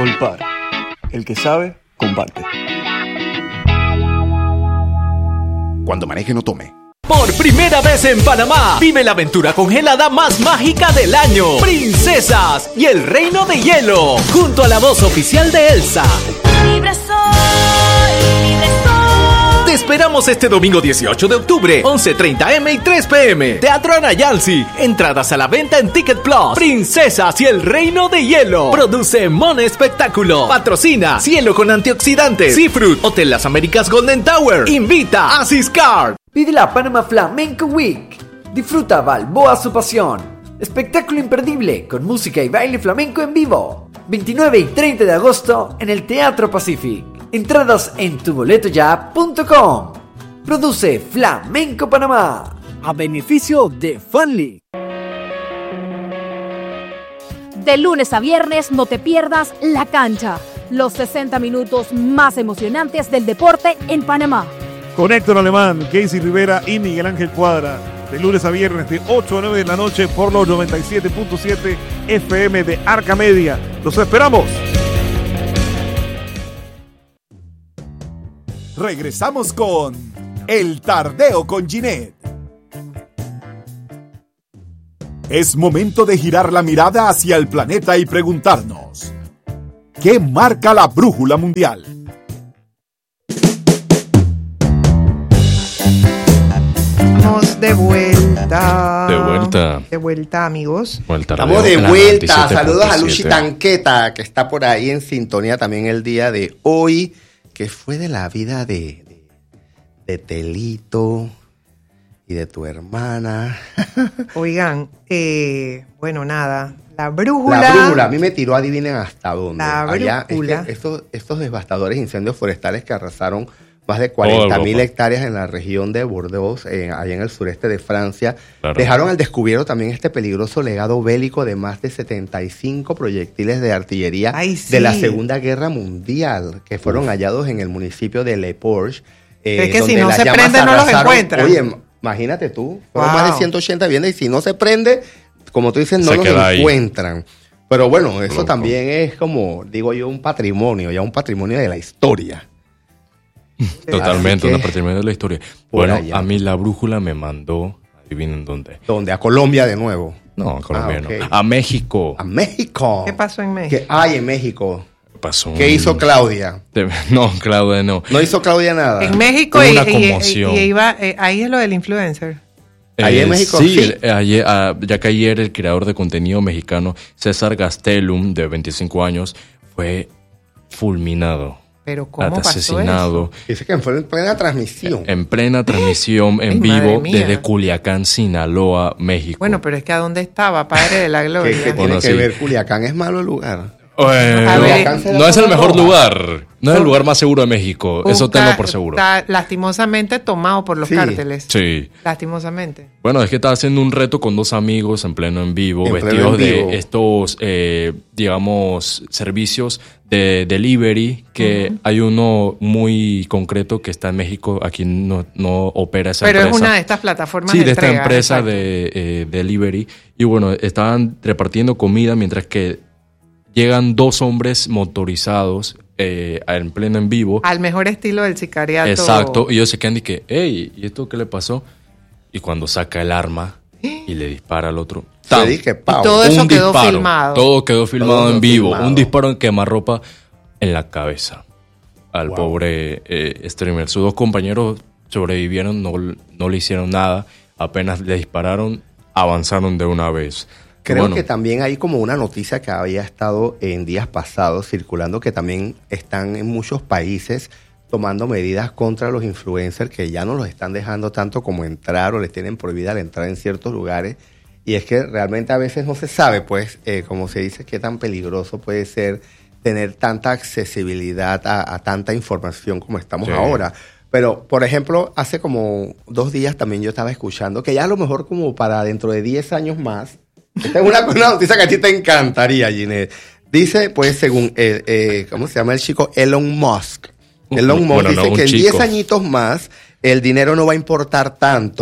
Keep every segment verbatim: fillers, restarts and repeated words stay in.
Olpar. El que sabe, comparte. Cuando maneje, no tome. Por primera vez en Panamá, vive la aventura congelada más mágica del año. Princesas y el Reino de Hielo, junto a la voz oficial de Elsa. Libre soy, libre soy. Te esperamos este domingo dieciocho de octubre, once treinta eme y tres peme. Teatro Anayansi. Entradas a la venta en Ticket Plus. Princesas y el Reino de Hielo. Produce Mon Espectáculo. Patrocina Cielo con Antioxidantes. Seafruit. Hotel Las Américas Golden Tower. Invita a Siscard. Vive la Panama Flamenco Week. Disfruta Balboa su pasión. Espectáculo imperdible con música y baile flamenco en vivo. veintinueve y treinta de agosto en el Teatro Pacific. Entradas en tu boleto ya punto com. Produce Flamenco Panamá. A beneficio de Funly. De lunes a viernes no te pierdas La Cancha. Los sesenta minutos más emocionantes del deporte en Panamá. Con Héctor Alemán, Casey Rivera y Miguel Ángel Cuadra. De lunes a viernes de ocho a nueve de la noche por los noventa y siete punto siete F M de Arca Media. ¡Los esperamos! Regresamos con El Tardeo con Ginette. Es momento de girar la mirada hacia el planeta y preguntarnos: ¿qué marca la brújula mundial? Estamos de vuelta. De vuelta. De vuelta, amigos. Vuelta, Estamos de vuelta. Saludos a Luchi Tanqueta, que está por ahí en sintonía también el día de hoy, que fue de la vida de, de, de Telito y de tu hermana. Oigan, eh, bueno, nada. La brújula. La brújula, a mí me tiró, adivinen hasta dónde. La Allá, brújula. es que estos, estos devastadores incendios forestales que arrasaron más de cuarenta mil hectáreas en la región de Bordeaux, eh, allá en el sureste de Francia, claro. Dejaron al descubierto también este peligroso legado bélico de más de setenta y cinco proyectiles de artillería Ay, sí. de la Segunda Guerra Mundial, que fueron Uf. hallados en el municipio de Le Porche. Eh, es que si no se prende, no los encuentran. Oye, imagínate tú, fueron wow. más de ciento ochenta viviendas y si no se prende, como tú dices, no se los encuentran. Ahí. Pero bueno, eso Loco. también es como, digo yo, un patrimonio, ya un patrimonio de la historia. Totalmente, una patrimonio de la historia. Bueno, allá. A mí la brújula me mandó, adivinen dónde. ¿Dónde? ¿A Colombia de nuevo? No, a Colombia ah, okay. no. A México. ¿A México? ¿Qué pasó en México? ¿Qué hay en México? Pasó ¿Qué un... hizo Claudia? No, Claudia no. ¿No hizo Claudia nada? En México y, una conmoción. Y, y, y iba, eh, ahí es lo del influencer. Ahí eh, en México, sí. sí. El, ayer, ah, ya que ayer el creador de contenido mexicano, César Gastelum, de veinticinco años, fue fulminado. Pero ¿cómo asesinado. pasó eso? Dice que fue en plena transmisión. En plena transmisión, en Ay, vivo, desde Culiacán, Sinaloa, México. Bueno, pero es que ¿a dónde estaba, Padre de la Gloria? ¿Qué, qué bueno, tiene que sí. ver? Culiacán es malo lugar. Bueno, ver, no es el mejor roja. lugar. No es el lugar más seguro de México. Busca, Eso tengo por seguro. Está lastimosamente tomado por los sí. cárteles. Sí. Lastimosamente. Bueno, es que estaba haciendo un reto con dos amigos en pleno en vivo, en vestidos en vivo. de estos, eh, digamos, servicios de delivery, que uh-huh. hay uno muy concreto que está en México, aquí no, no opera esa Pero empresa. Pero es una de estas plataformas sí, de de esta entrega, empresa exacto. de eh, delivery. Y bueno, estaban repartiendo comida mientras que llegan dos hombres motorizados eh, en pleno en vivo. Al mejor estilo del sicariato. Exacto. Y ellos se quedan y que, hey, ¿y esto qué le pasó? Y cuando saca el arma y le dispara al otro. ¡Tam! Dije, y todo eso un quedó disparo, filmado. Todo quedó filmado todo en vivo. Filmado. Un disparo en quemarropa en la cabeza al wow. pobre eh, streamer. Sus dos compañeros sobrevivieron, no, no le hicieron nada. Apenas le dispararon, avanzaron de una vez. Creo bueno. que también hay como una noticia que había estado en días pasados circulando, que también están en muchos países tomando medidas contra los influencers, que ya no los están dejando tanto como entrar o les tienen prohibida la entrada en ciertos lugares. Y es que realmente a veces no se sabe, pues, eh, como se dice, qué tan peligroso puede ser tener tanta accesibilidad a, a tanta información como estamos sí. ahora. Pero, por ejemplo, hace como dos días también yo estaba escuchando que ya a lo mejor como para dentro de diez años más, esta es una, una noticia que a ti te encantaría, Ginette. Dice, pues, según, eh, eh, ¿cómo se llama el chico? Elon Musk. Elon Musk bueno, dice no, que en diez añitos más el dinero no va a importar tanto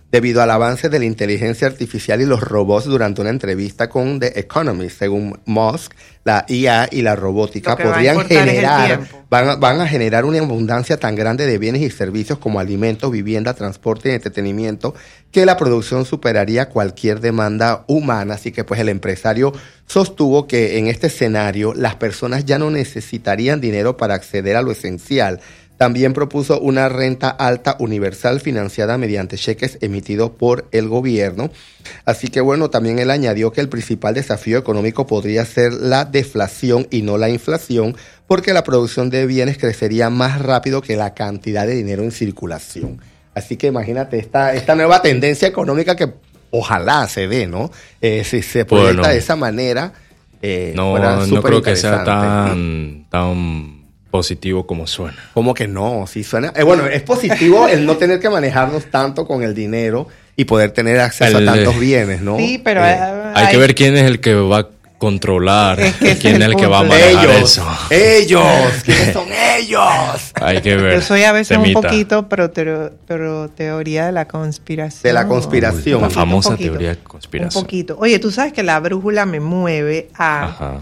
debido al avance de la inteligencia artificial y los robots durante una entrevista con The Economist. Según Musk, la I A y la robótica podrían generar, van a, van a generar una abundancia tan grande de bienes y servicios como alimentos, vivienda, transporte y entretenimiento que la producción superaría cualquier demanda humana. Así que pues el empresario sostuvo que en este escenario las personas ya no necesitarían dinero para acceder a lo esencial. También propuso una renta alta universal financiada mediante cheques emitidos por el gobierno. Así que bueno, también él añadió que el principal desafío económico podría ser la deflación y no la inflación, porque la producción de bienes crecería más rápido que la cantidad de dinero en circulación. Así que imagínate esta, esta nueva tendencia económica que ojalá se dé, ¿no? Eh, si se proyecta bueno, de esa manera, eh, no, no creo que sea tan... tan positivo como suena. ¿Cómo que no? Sí suena. Eh, bueno, es positivo el no tener que manejarnos tanto con el dinero y poder tener acceso el, a tantos bienes, ¿no? Sí, pero eh, hay, hay que ver quién es el que va a controlar, es que quién es el, el que va a manejar ellos, eso. Ellos, ¿quiénes son ellos? Hay que ver. Yo soy a veces temita. un poquito pro, pro, pro teoría de la conspiración. De la conspiración. La famosa teoría de conspiración. Un poquito. Oye, tú sabes que la brújula me mueve a... Ajá.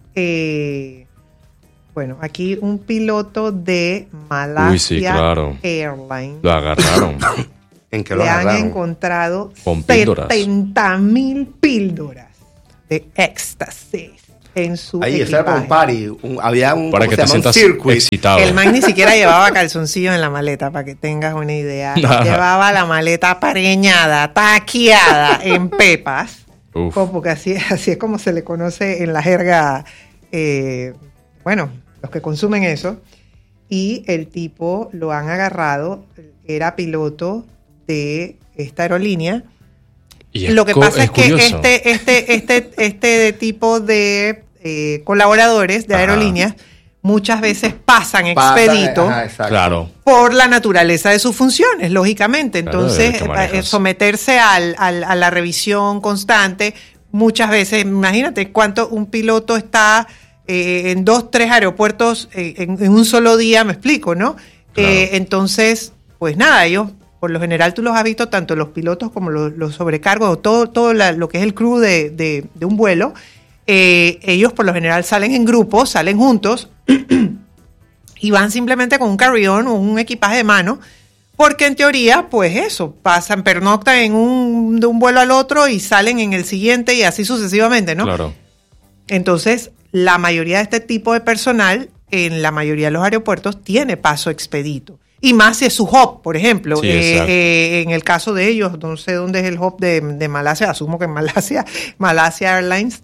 Eh, Bueno, aquí un piloto de Malasia Uy, sí, claro. Airlines. Lo agarraron. ¿En qué lo Le agarraron? han encontrado Con píldoras. setenta mil píldoras de éxtasis en su Ahí, equipaje. eso era para un party. Un, había un, para que te sientas excitado. El man ni siquiera llevaba calzoncillos en la maleta, para que tengas una idea. Llevaba la maleta preñada, taqueada en pepas. Uf. Porque así, así es como se le conoce en la jerga... Eh, bueno, los que consumen eso, y el tipo lo han agarrado, era piloto de esta aerolínea. Y lo que co- pasa es, es que curioso. este, este, este, este tipo de eh, colaboradores de Ajá. aerolíneas muchas veces pasan Pasa, expedito ajá, Claro. por la naturaleza de sus funciones, lógicamente. Entonces, Claro, de ver que eh, someterse al, al, a la revisión constante, muchas veces, imagínate cuánto un piloto está... Eh, en dos, tres aeropuertos eh, en, en un solo día, me explico, ¿no? Claro. Eh, entonces, pues nada, ellos, por lo general tú los has visto, tanto los pilotos como los, los sobrecargos, o todo, todo la, lo que es el crew de, de, de un vuelo, eh, ellos por lo general salen en grupos, salen juntos, y van simplemente con un carry-on o un equipaje de mano, porque en teoría, pues eso, pasan, pernoctan en un, de un vuelo al otro y salen en el siguiente y así sucesivamente, ¿no? Claro. Entonces, la mayoría de este tipo de personal, en la mayoría de los aeropuertos, tiene paso expedito. Y más si es su hub, por ejemplo. Sí, eh, exacto. eh, en el caso de ellos, no sé dónde es el hub de, de Malasia, asumo que en Malasia, Malasia Airlines,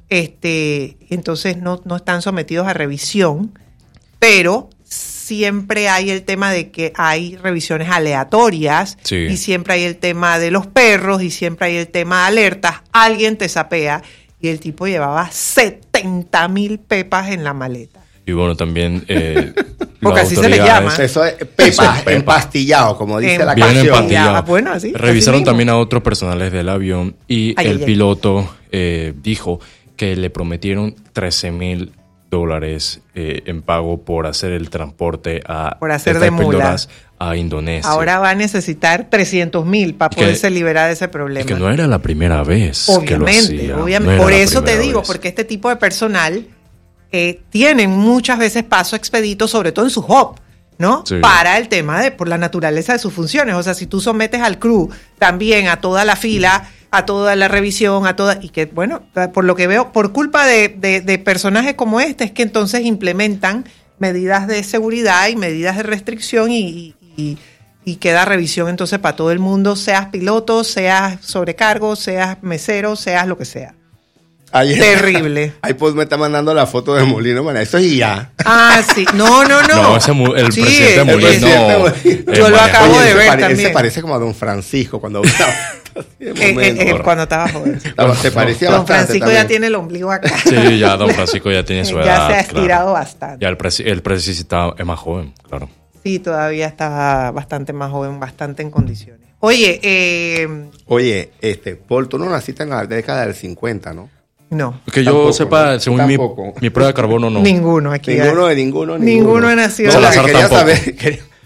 este, entonces no, no están sometidos a revisión, pero siempre hay el tema de que hay revisiones aleatorias, Sí. y siempre hay el tema de los perros, y siempre hay el tema de alertas. Alguien te sapea. Y el tipo llevaba setenta mil pepas en la maleta. Y bueno, también... Eh, Porque así se le llama. Eso es pepa, Eso es pepa. empastillado, como dice Em- la Bien canción. empastillado. Ah, bueno, así, Revisaron así también a otros personales del avión y Ay, el ay, ay. piloto eh, dijo que le prometieron trece mil dólares eh, en pago por hacer el transporte a Por hacer estas de mula. píldoras a Indonesia. Ahora va a necesitar trescientos mil para Que- poderse liberar de ese problema. Y que no era la primera vez que lo Obviamente, hacía. obviamente. No era Por la eso te primera digo, vez. porque este tipo de personal eh, tienen muchas veces paso expedito, sobre todo en su hub, ¿no? Sí. Para el tema de, por la naturaleza de sus funciones. O sea, si tú sometes al crew también a toda la fila, a toda la revisión, a toda, y que, bueno, por lo que veo, por culpa de, de, de personajes como este, es que entonces implementan medidas de seguridad y medidas de restricción y, y, y queda revisión entonces para todo el mundo, seas piloto, seas sobrecargo, seas mesero, seas lo que sea. Ayer, Terrible. Ahí pues me está mandando la foto de Molino, bueno, eso es I A. Ah, sí. No, no, no. No, ese mu- el Sí, presidente el Molino. presidente Molino. eh, Yo lo maneja- acabo Oye, de ese ver pare- también. Ese parece como a Don Francisco cuando estaba así de Eh, eh, momento. eh, cuando estaba joven. Estaba- se parecía Don bastante Francisco también. ya tiene el ombligo acá. Sí, ya Don Francisco ya tiene su Ya edad. se ha estirado claro. bastante. Ya el presi- el presidente es más joven, claro. Sí, todavía está bastante más joven, bastante en condiciones. Oye, eh, Oye, este, Paul, tú no naciste en la década del cincuenta, ¿no? no. Que yo Tampoco, sepa, ¿no? según mi, Tampoco. mi prueba de carbono, no. Ninguno aquí. Ninguno de ninguno, Ninguno ha nacido. No, lo que Salazar quería tampoco. saber, quería,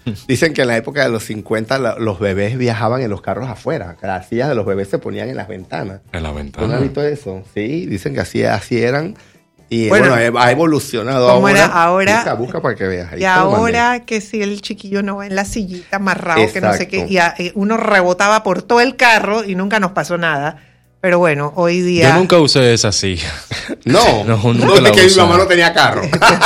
Dicen que en la época de los cincuenta la, los bebés viajaban en los carros afuera. Las sillas de los bebés se ponían en las ventanas. En las ventanas. ¿No has visto eso? Sí, dicen que así, así eran. Y bueno, bueno, ha evolucionado ¿cómo ahora. era ahora? Busca, busca para que veas. Ahí y ahora que si el chiquillo no va en la sillita amarrado, Exacto. que no sé qué, y a, y uno rebotaba por todo el carro y nunca nos pasó nada. Pero bueno, hoy día... Yo nunca usé esa silla. No, no, nunca no, la es que usé. mi mamá no tenía carro.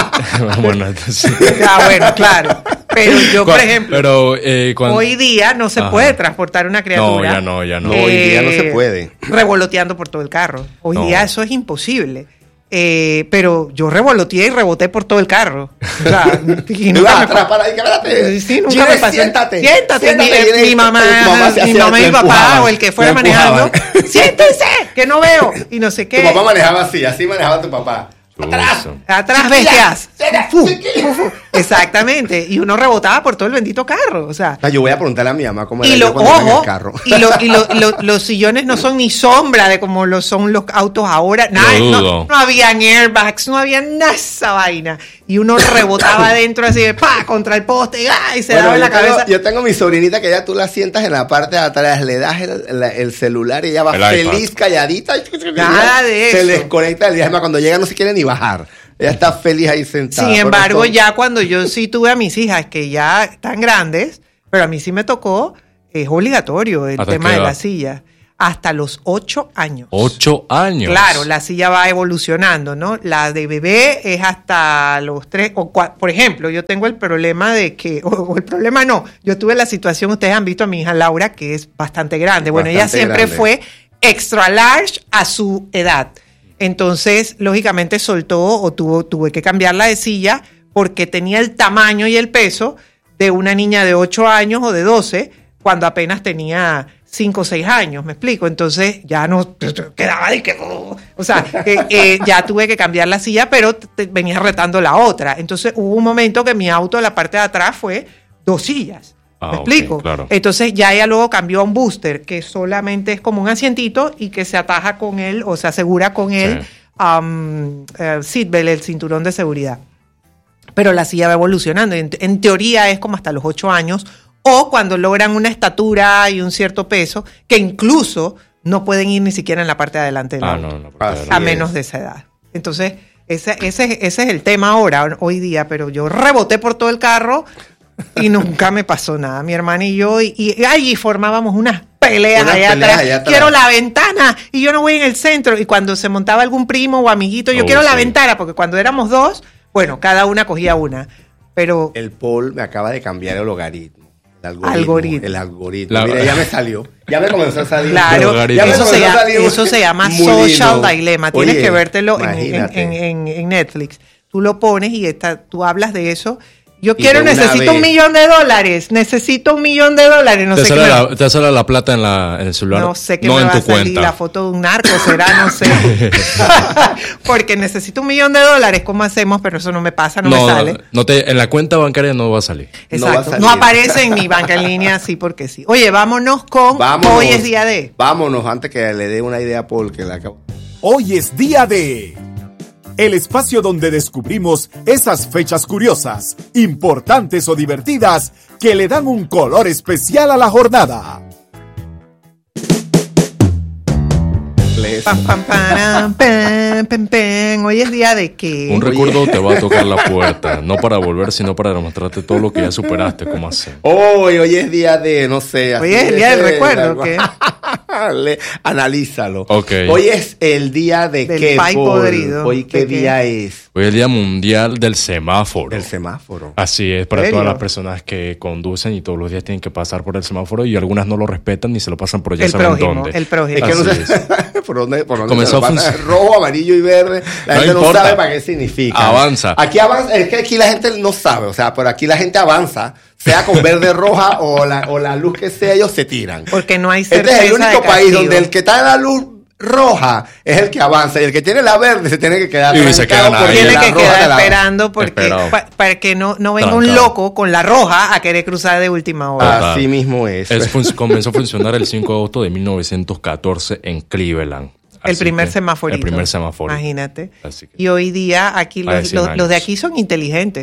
Bueno, entonces... Ah, bueno, claro. Pero yo, por ejemplo, Pero, eh, cuando... hoy día no se Ajá. puede transportar una criatura. No, ya no, ya no. No, hoy día no se puede. Revoloteando por todo el carro. Hoy No. día eso es imposible. Eh, pero yo revoloteé y reboté por todo el carro. O sea, y Tú nunca vas me atrás pa- para ahí, espérate. Sí, nunca Gires, me pasó. siéntate. Siéntate. Siéntate, mi, Gires. mi mamá, Tu mamá se mi hacía- mamá y te mi papá empujaban, o el que te fuera manejando. empujaban. Siéntense, que no veo. Y no sé qué. Tu papá manejaba así, así manejaba tu papá. Atrás. Atrás, bestias. Fu, fu, fu. Exactamente. Y uno rebotaba por todo el bendito carro. O sea, O sea, yo voy a preguntarle a mi mamá cómo y era lo, yo cuando iba en ojo, el carro. y, lo, y lo- lo- los sillones no son ni sombra de como lo son los autos ahora. Nada, Lo no, dudo. no habían airbags, no había nada de esa vaina. Y uno rebotaba adentro así de pa contra el poste y, ¡ah! y se Bueno, daba en la yo tengo- cabeza. Yo tengo mi sobrinita que ya tú la sientas en la parte de atrás, le das el, la- el celular y ella va El iPad. feliz, calladita. Nada de Se eso. le desconecta el día. Es más, cuando llega no se quiere ni bajar. Ella está feliz ahí sentada. Sin Pero embargo, esto- ya cuando yo sí tuve a mis hijas que ya están grandes, pero a mí sí me tocó, es obligatorio el ¿Hasta tema qué de edad? la silla. Hasta los ocho años. Ocho años. Claro, la silla va evolucionando, ¿no? La de bebé es hasta los tres o cuatro. Por ejemplo, yo tengo el problema de que, o, o el problema no, yo tuve la situación, ustedes han visto a mi hija Laura, que es bastante grande. Bueno, ella Bastante siempre grande. fue extra large a su edad. Entonces, lógicamente soltó o tuvo, tuve que cambiarla de silla porque tenía el tamaño y el peso de una niña de ocho años o de doce cuando apenas tenía cinco o seis años, ¿me explico? Entonces ya no quedaba de que... O sea, eh, eh, ya tuve que cambiar la silla, pero te- venía retando la otra. Entonces hubo un momento que mi auto, la parte de atrás, fue dos sillas. Ah, ¿Me ok, explico? claro. Entonces ya ella luego cambió a un booster, que solamente es como un asientito y que se ataja con él o se asegura con él Sí. um, eh, seatbelt, el cinturón de seguridad. Pero la silla va evolucionando. En, en teoría es como hasta los ocho años o cuando logran una estatura y un cierto peso, que incluso no pueden ir ni siquiera en la parte de adelante del Ah, auto, no, no. porque Así a es. menos de esa edad. Entonces, ese, ese, ese es el tema ahora, hoy día, pero yo reboté por todo el carro y nunca me pasó nada. Mi hermana y yo, y, y allí formábamos unas peleas, Unas allá, peleas atrás. allá atrás. Quiero la ventana y yo no voy en el centro. Y cuando se montaba algún primo o amiguito, yo Oh, quiero la sí. ventana, porque cuando éramos dos, bueno, cada una cogía una. Pero El Paul me acaba de cambiar el logaritmo. El algoritmo. Algoritmo. El algoritmo. La- Mira, ya me salió. Ya me comenzó a salir. claro, logaritmo. Ya me eso se, comenzó a llama, salir eso se llama muy Social lindo. Dilemma. Tienes Oye, que vértelo en, en, imagínate. en- en- en Netflix. Tú lo pones y está, tú hablas de eso. Yo Y quiero, de una necesito un vez. millón de dólares. Necesito un millón de dólares. No te, sé qué sale me- la, te sale la plata en, la, en el celular. No sé qué no me en va tu a salir, cuenta. la foto de un narco será, no sé. Porque necesito un millón de dólares, ¿cómo hacemos? Pero eso no me pasa, no, no, me sale. no te, en la cuenta bancaria no va a salir. No va a Exacto. salir. No, aparece en mi banca en línea, así porque sí. Oye, vámonos con Vámonos. Hoy es día de. Vámonos antes que le dé una idea a Paul que la acabo. Hoy es día de... El espacio donde descubrimos esas fechas curiosas, importantes o divertidas que le dan un color especial a la jornada. Pam, pam, param, pam, pam, pam. Hoy es día de que. Un recuerdo te va a tocar la puerta, no para volver, sino para demostrarte todo lo que ya superaste, cómo hacer. Hoy, hoy es día de, no sé. Hoy así es el día del de- recuerdo, de- ¿qué? Le- analízalo. Ok. Hoy es el día de Del qué, pay Paul? podrido. Hoy qué ¿De qué? día es. Hoy es el Día Mundial del Semáforo. El semáforo. Así es, para ¿En serio? todas las personas que conducen y todos los días tienen que pasar por el semáforo y algunas no lo respetan ni se lo pasan por ya El saben prójimo, dónde. el prójimo. Es que no Así sé es. por dónde, por dónde Comenzó se a lo pasa. func- Rojo, amarillo y verde. La No gente no importa. sabe para qué significa. Avanza. Aquí avanza, es que aquí la gente no sabe, o sea, pero aquí la gente avanza, sea con verde roja o la, o la luz que sea, ellos se tiran. Porque no hay Este certeza es el único de país castigo. donde el que está en la luz roja es el que avanza y el que tiene la verde se tiene que quedar Y se trancado quedan porque ahí. Tiene la que roja te quedar la- esperando porque Esperado. pa- para que no, no venga un Trancado. loco con la roja a querer cruzar de última hora. Total. Así mismo es. Es fun- comenzó a funcionar el cinco de agosto de mil novecientos catorce en Cleveland. El Así primer que- semáforo. El primer semáforo. Imagínate. Así que- Y hoy día aquí Hace los, cien los, los de años. aquí son inteligentes.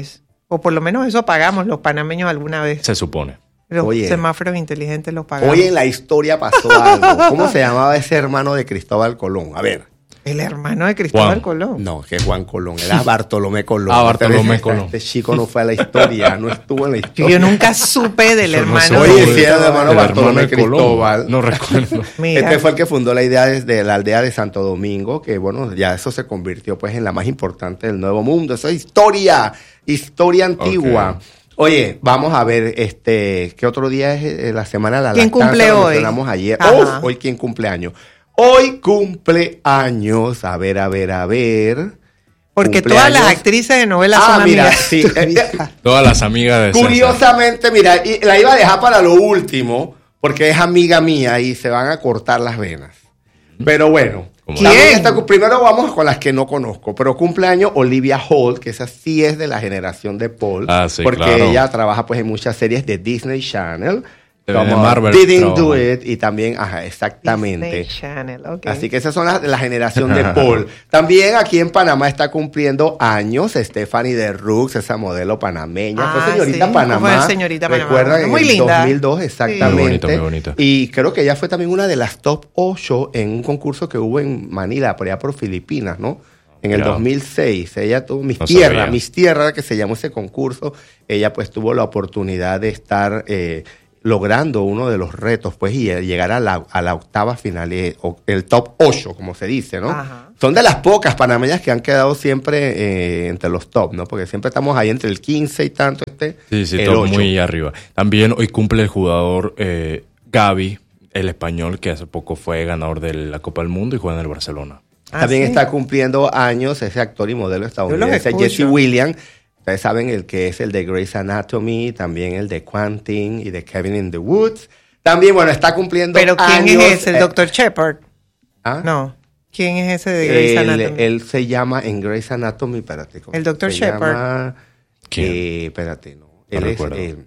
O por lo menos eso pagamos los panameños alguna vez. Se supone. Los Oye. semáforos inteligentes los pagamos. Hoy en la historia pasó algo. ¿Cómo se llamaba ese hermano de Cristóbal Colón? A ver. El hermano de Cristóbal Juan. Colón. No, que Juan Colón, era Bartolomé Colón. Ah, Bartolomé Este- Colón. Este chico no fue a la historia, no estuvo en la historia. Yo nunca supe del Eso no hermano. sé. Oye, de sí, era el hermano El Bartolomé hermano de Colón. Cristóbal. No recuerdo. Mira. Este fue el que fundó la idea desde la aldea de Santo Domingo, que bueno, ya eso se convirtió pues en la más importante del Nuevo Mundo. Eso es historia, historia antigua. Ok. Oye, vamos a ver, este, ¿qué otro día es eh, la semana de la ¿Quién lactancia? cumple Lo hoy? mencionamos ayer. Ajá. Uf, hoy quién cumple años. Hoy cumple años, a ver, a ver, a ver. Porque Cumpleaños. todas las actrices de novelas Ah, son mira, amigas. sí. eh, Todas las amigas de César. Curiosamente, mira, y la iba a dejar para lo último, porque es amiga mía y se van a cortar las venas. Pero bueno, ¿Cómo? también ¿Quién? está- primero vamos con las que no conozco, pero cumpleaños Olivia Holt, que esa sí es de la generación de Paul, Ah, sí, porque claro. ella trabaja pues en muchas series de Disney Channel, De como Marvel Didn't Do trabaja. It, y también, ajá, exactamente. Disney Channel, ok. Así que esas son las de la generación de Paul. También aquí en Panamá está cumpliendo años Stephanie de Rux, esa modelo panameña. Ah, fue señorita sí, Panamá. fue señorita Panamá. ¿Recuerdan? En Muy el linda. dos mil dos, exactamente. Muy bonita, muy bonita. Y creo que ella fue también una de las top ocho en un concurso que hubo en Manila, por allá por Filipinas, ¿no? En el Ya. dos mil seis. Ella tuvo Mis No Tierra, sabía. Mis Tierra, que se llamó ese concurso. Ella pues tuvo la oportunidad de estar... Eh, logrando uno de los retos, pues, y llegar a la, a la octava final, eh, o el top ocho, como se dice, ¿no? Ajá. Son de las pocas panameñas que han quedado siempre eh, entre los top, ¿no? Porque siempre estamos ahí entre el quince y tanto, este, Sí, sí, el todo ocho. muy arriba. También hoy cumple el jugador eh, Gavi, el español, que hace poco fue ganador de la Copa del Mundo y juega en el Barcelona. Ah, También ¿sí? está cumpliendo años ese actor y modelo estadounidense, escucho. Jesse Williams. Ustedes saben el que es el de Grey's Anatomy, también el de Quentin y de Kevin in the Woods. También, bueno, está cumpliendo Pero ¿quién años, es ese? ¿El eh, doctor Shepard? ¿ah? No. ¿Quién es ese de Grey's Él, Anatomy? él se llama en Grey's Anatomy, espérate. ¿cómo El doctor se Shepard. llama? ¿Quién? Eh, espérate, no. Él No es, recuerdo. eh,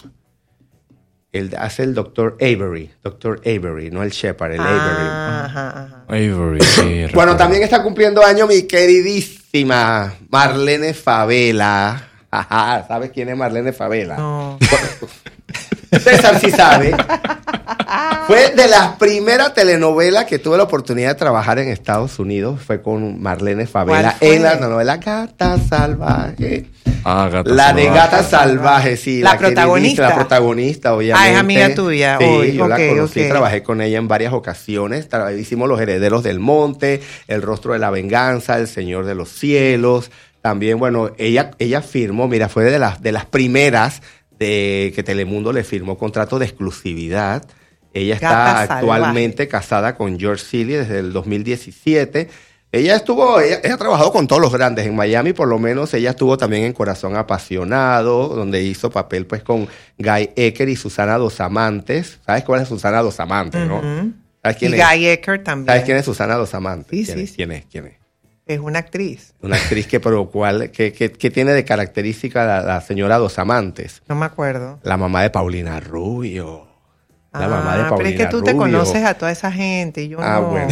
él hace el doctor Avery, doctor Avery, no el Shepard, el Avery. Ah, ajá, ajá. Avery, sí. Bueno, recuerdo. también está cumpliendo año mi queridísima Marlene Favela. Ajá, ¿sabes quién es Marlene Favela? No. César sí sabe. Fue de las primeras telenovelas que tuve la oportunidad de trabajar en Estados Unidos. Fue con Marlene Favela ¿Cuál fue? en la novela Gata Salvaje. Ah, Gata La de Salvaje. Gata Salvaje, sí. La queridísima, protagonista. La protagonista, obviamente. Ah, es amiga tuya. Sí, Uy, yo la ok, conocí, ok. trabajé con ella en varias ocasiones. Tra- hicimos Los Herederos del Monte, El Rostro de la Venganza, El Señor de los Cielos. También, bueno, ella, ella firmó, mira, fue de las, de las primeras de que Telemundo le firmó contrato de exclusividad. Ella está Gata actualmente casada con George Clooney desde el dos mil diecisiete. Ella estuvo, ella, ella ha trabajado con todos los grandes. En Miami, por lo menos, ella estuvo también en Corazón Apasionado, donde hizo papel pues con Guy Ecker y Susana Dos Amantes. ¿Sabes cuál es Susana Dos Amantes, no? Ujú. ¿Sabes quién Y es? Guy Ecker también. ¿Sabes quién es Susana Dos Amantes? Sí, ¿Quién sí, es? sí. ¿Quién es? ¿Quién es? Es una actriz. Una actriz que, pero ¿cuál? ¿Qué, qué, qué tiene de característica la, la señora Dos Amantes? No me acuerdo. La mamá de Paulina Rubio. La ah, mamá de Paulina pero es que tú te Rubio. conoces a toda esa gente y yo Ah, no. bueno.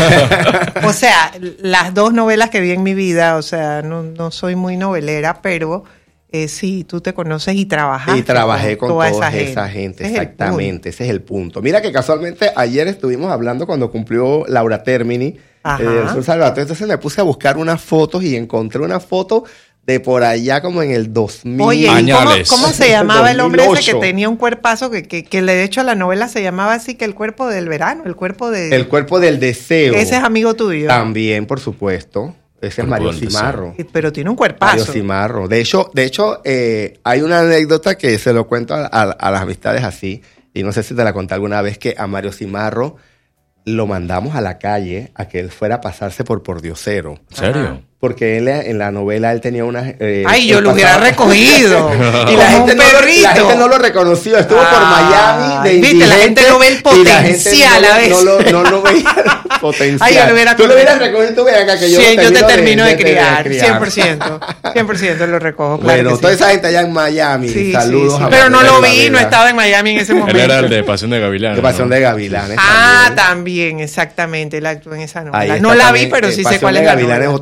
O sea, las dos novelas que vi en mi vida, o sea, no, no soy muy novelera, pero eh, sí, tú te conoces y trabajas. Y trabajé con toda esa gente, Ese es el exactamente, ese es el punto. Mira que casualmente ayer estuvimos hablando cuando cumplió Laura Termini, Ajá. eh, del Sur Salvatore, entonces me puse a buscar unas fotos y encontré una foto de por allá como en el dos mil. Oye, ¿y cómo, Añales. cómo se llamaba el hombre ese que dos mil ocho? tenía un cuerpazo que, que, que de hecho la novela se llamaba así que el cuerpo del verano, el cuerpo de... El cuerpo del deseo. Ese es amigo tuyo. También, por supuesto. Ese es Cuerpo Mario del deseo. Cimarro. Pero tiene un Mario cuerpazo. Cimarro. De hecho, de hecho eh, hay una anécdota que se lo cuento a, a- a las amistades así, y no sé si te la conté alguna vez, que a Mario Cimarro lo mandamos a la calle a que él fuera a pasarse por pordiosero. ¿En serio? Ajá. Porque él en la novela él tenía unas... eh, Ay, él yo lo hubiera pasaba- recogido. Y la Como gente, un no lo, perrito. la gente no lo reconoció. Estuvo por Ah, Miami de viste, la gente indigente, no ve el y la gente potencial no, a lo- veces. No, lo, no lo veía el potencial. Ay, yo lo hubiera Tú lo hubieras recogido. recogido, tú ven acá que yo, Sí, lo yo te termino termino de, criar, cien por ciento. cien por ciento lo recojo, claro Bueno, que sí. toda esa gente allá en Miami, Sí, saludos sí, sí. a Pero no Manuel lo vi, Varela. no estaba en Miami en ese momento. Él era el de Pasión de Gavilanes. De Pasión ¿no? de Gavilanes. Ah, también. también, exactamente. Él actuó en esa Ahí novela. está No la vi, también, pero eh, sí sé Pasión cuál de es la Gavilanes, novela. otro de mis,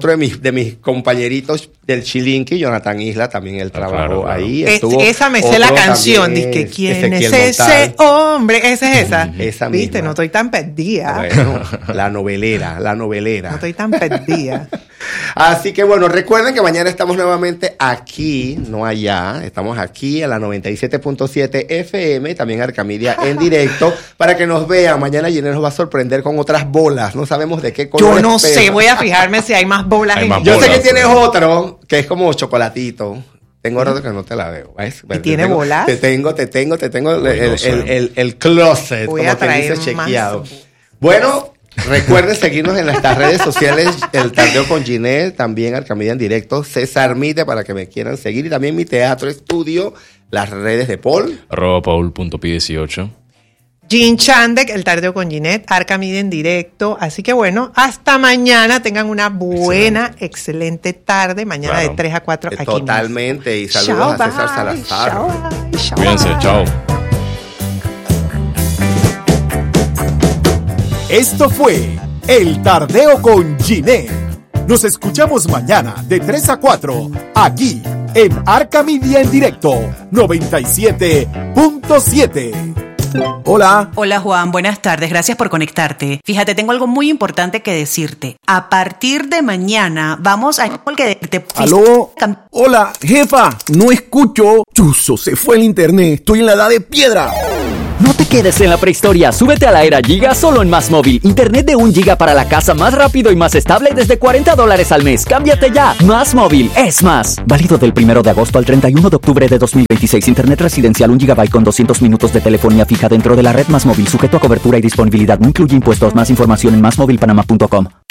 de mis compañeritos del Chilinqui, Jonathan Isla, también él trabajó claro, claro. ahí. Es, Estuvo esa me sé la canción, dice, ¿quién es ese hombre? Esa es esa. Esa Viste, misma. no estoy tan perdida. Bueno, la novelera, la novelera. No estoy tan perdida. Así que bueno, recuerden que mañana estamos nuevamente aquí, no allá, estamos aquí a la noventa y siete punto siete F M, también Arcamedia en directo, para que nos vean. Mañana Ginés nos va a sorprender con otras bolas, no sabemos de qué color. Yo no sé, voy a fijarme si hay más bolas. Hay en más Yo bolas, sé que tienes pero... otro, que es como chocolatito. Tengo rato que no te la veo. ¿Ves? ¿Y tiene tengo, bolas? Te tengo, te tengo, te tengo el, Uy, no el, sé. el, el, el closet, Voy como a que traer dice más. chequeado. Bueno, recuerden seguirnos en nuestras redes sociales, El Tardeo con Ginés, también Arcamedia en directo, César Mite para que me quieran seguir, y también mi teatro estudio, las redes de Paul. arroba paul punto pi dieciocho. Jean Chandek, El Tardeo con Ginette, Arcamedia en directo. Así que bueno, hasta mañana. Tengan una buena, excelente, excelente tarde. Mañana Claro. de tres a cuatro aquí mismo. Totalmente, y saludos Chao, a César bye. Salazar. Chao, bye. Chao, Cuídense, bye. chao. Esto fue El Tardeo con Ginette. Nos escuchamos mañana de tres a cuatro, aquí en Arcamedia en directo, noventa y siete punto siete. Hola. Hola Juan, buenas tardes, gracias por conectarte. Fíjate, tengo algo muy importante que decirte. A partir de mañana vamos a... porque te- ¿Aló? Hola, jefa, no escucho. Chuzo, se fue el internet, estoy en la edad de piedra. No te quedes en la prehistoria, súbete a la era Giga solo en Más Móvil. Internet de un giga para la casa más rápido y más estable desde cuarenta dólares al mes. Cámbiate ya. Más Móvil es más. Válido del primero de agosto al treinta y uno de octubre de dos mil veintiséis. Internet residencial un gigabyte con doscientos minutos de telefonía fija dentro de la red Más Móvil. Sujeto a cobertura y disponibilidad. No incluye impuestos. Más información en más móvil panamá punto com.